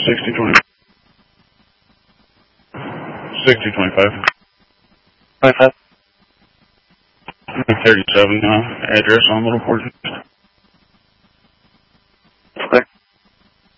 6020. 6025. 25. 37, address on Little Portage.